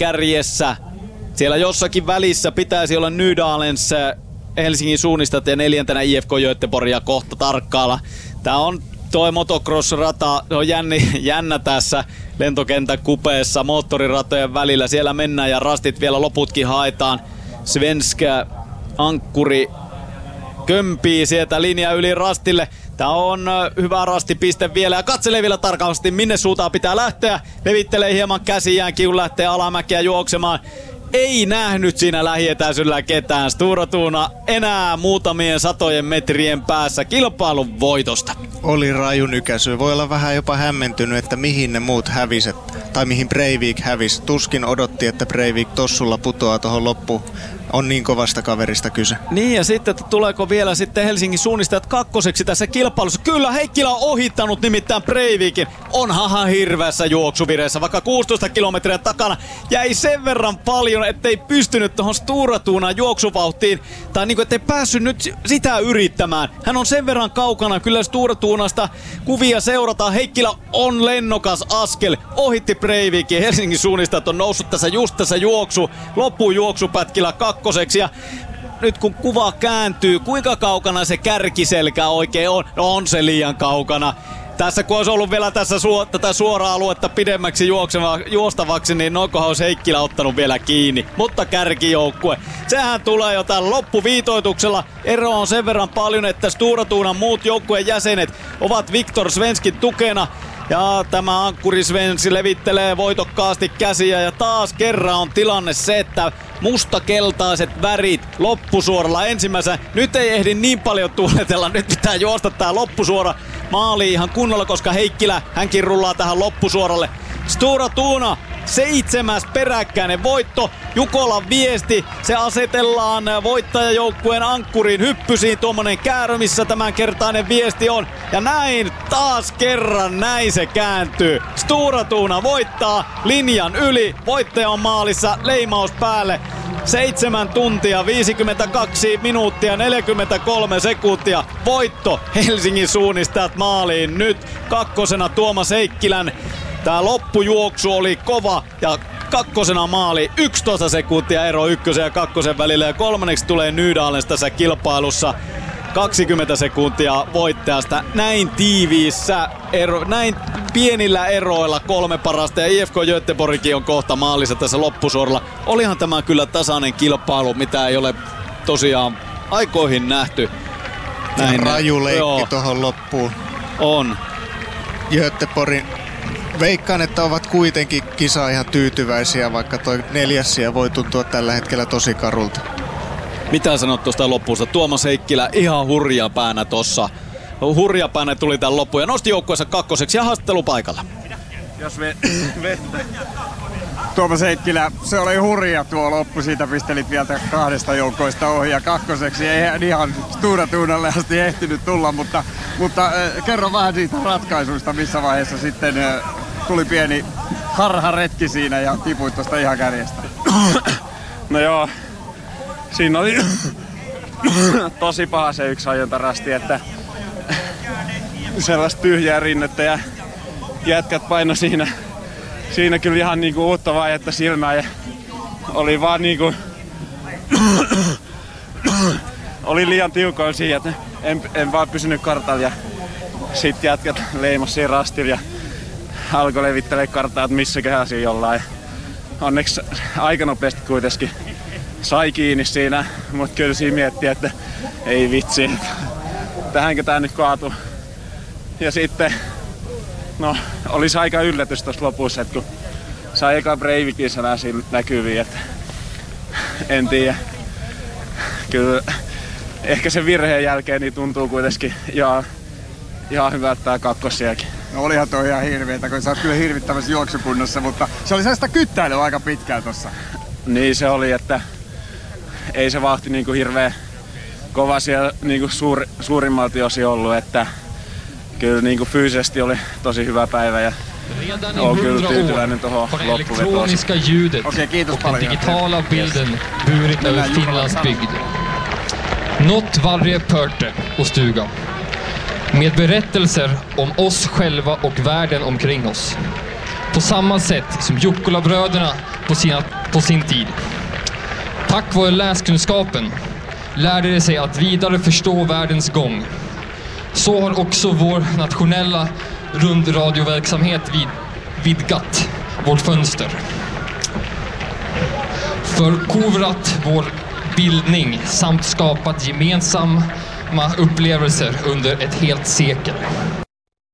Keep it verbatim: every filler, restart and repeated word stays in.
kärjessä. Siellä jossakin välissä pitäisi olla Nydalens Helsingin suunnistajat ja neljäntenä I F K Göteborgia kohta tarkkailla. Tää on toi motocross-rata, se on jänni, jännä tässä lentokentän kupeessa moottoriratojen välillä. Siellä mennään ja rastit vielä loputkin haetaan. Svenska ankkuri kömpii sieltä linja yli rastille. Tää on hyvä rastipiste vielä ja katselee vielä tarkasti minne suuntaan pitää lähteä. Levittelee hieman käsiään, kun lähtee alamäkeä juoksemaan. Ei nähnyt siinä lähietäisyydellä ketään. Stura Thuna enää muutamien satojen metrien päässä kilpailun voitosta. Oli raju nykäisy. Voi olla vähän jopa hämmentynyt, että mihin ne muut häviset. Tai mihin Breivik hävisi. Tuskin odotti, että Breivik tossulla putoaa tuohon loppuun. On niin kovasta kaverista kyse. Niin ja sitten, että tuleeko vielä sitten Helsingin suunnistajat kakkoseksi tässä kilpailussa. Kyllä Heikkilä on ohittanut nimittäin Breivikin. Onhan hirveässä juoksuvireessä, vaikka kuusitoista kilometriä takana. Jäi sen verran paljon, ettei pystynyt tuohon Stura Thunan juoksuvauhtiin. Tai niin kuin, ettei päässyt nyt sitä yrittämään. Hän on sen verran kaukana kyllä Stura Thunasta. Kuvia seurataan. Heikkilä on lennokas askel. Ohitti Breivikin. Helsingin suunnistajat on noussut tässä just tässä juoksu. Loppujuoksupätkillä kakkoseksi. Ja nyt kun kuva kääntyy, kuinka kaukana se kärkiselkä oikein on? No on se liian kaukana. Tässä kun olisi ollut vielä tässä suo, tätä suoraa aluetta pidemmäksi juokseva, juostavaksi, niin noinkohan olisi Heikkilä ottanut vielä kiinni. Mutta kärkijoukkue, sehän tulee jo tällä loppuviitoituksella. Ero on sen verran paljon, että Stura Thunan muut joukkueen jäsenet ovat Viktor Svenskin tukena. Ja tämä ankkuri Svensi levittelee voitokkaasti käsiä ja taas kerran on tilanne se, että mustakeltaiset värit loppusuoralla ensimmäisenä. Nyt ei ehdi niin paljon tuuletella, nyt pitää juosta tää loppusuora maaliin ihan kunnolla, koska Heikkilä hänkin rullaa tähän loppusuoralle. Stura Thuna, seitsemäs peräkkäinen voitto. Jukolan viesti, se asetellaan voittajajoukkueen ankkuriin hyppysiin. Tuommoinen käärö, missä tämänkertainen viesti on. Ja näin taas kerran, näin se kääntyy. Stura Thuna voittaa linjan yli. Voittaja on maalissa, leimaus päälle. seitsemän tuntia, viisikymmentäkaksi minuuttia, neljäkymmentäkolme sekuntia. Voitto Helsingin suunnistajat maaliin nyt. Kakkosena Tuomas Heikkilän. Tää loppujuoksu oli kova ja kakkosena maali yksitoista sekuntia ero ykkösen ja kakkosen välillä ja kolmanneksi tulee Nydalens tässä kilpailussa kaksikymmentä sekuntia voittajasta. Näin tiiviissä, ero, näin pienillä eroilla kolme parasta ja I F K Göteborgkin on kohta maalissa tässä loppusuoralla. Olihan tämä kyllä tasainen kilpailu, mitä ei ole tosiaan aikoihin nähty. Näin raju leikki tohon loppuun. On. Göteborgin veikkaan, että ovat kuitenkin kisa ihan tyytyväisiä, vaikka toi neljäs sija voi tuntua tällä hetkellä tosi karulta. Mitä sanot tuosta loppuusta? Tuomas Heikkilä ihan hurja päänä tossa. Hurja päänä tuli tän loppuun ja nosti joukkueensa kakkoseksi ja haastattelupaikalla. Jos me vettä. Tuomas Heikkilä, se oli hurja tuo loppu, siitä pistelit vielä kahdesta joukkoista ohi ja kakkoseksi ei hän ihan Stura Thunalle asti ehtinyt tulla, mutta, mutta äh, kerro vähän siitä ratkaisuista, missä vaiheessa sitten äh, tuli pieni harharetki siinä ja tipuit tuosta ihan kärjestä. No joo, siinä oli tosi paha se yksi ajontarasti, että sellaista tyhjää rinnettä ja jätkät paino siinä. Siinä kyllä ihan niinku uutta vaihetta silmään ja oli vaan niinku oli liian tiukoin siinä, että en, en vaan pysynyt kartalla ja sit jätkät leimas siinä rastilla ja alkoi levittelee karttaa, että missäköhän siinä jollain. Onneksi aika nopeasti kuitenkin sai kiinni siinä, mutta kyllä siinä miettii, että ei vitsi, että tähänkö tää nyt kaatui. Ja sitten no, olisi aika yllätys tuossa lopussa, että kun sai eka Breivikin sanaa siinä näkyviin, että en tiedä. Kyllä ehkä sen virheen jälkeen niin tuntuu kuitenkin ihan, ihan hyvältä tää kakkossiakin. No olihan toi ihan hirveetä, kun sä oot kyllä hirvittävässä juoksukunnossa, mutta se oli sellaista kyttäilyä aika pitkään tossa. Niin se oli, että ei se vauhti niinku hirveä kova siellä niinku suur, suurimmalti osin ollut, että kyllä niin kuin fyysisesti oli tosi hyvä päivä ja olen kyllä tyytyväinen tuohon loppuvetoon. Okei, kiitos paljon. Digitala bilden burit över Finlands bygd. Nått varje pörte och stuga. Med berättelser om oss själva och världen omkring oss. På samma sätt som Jukkola-bröderna på, sina, på sin tid. Tack vare läskunskapen lärde de sig att vidare förstå världens gång. Så har också vår nationella rundradioverksamhet vid, vidgat vårt fönster. Förkovrat vår bildning samt skapat gemensamma upplevelser under ett helt sekel.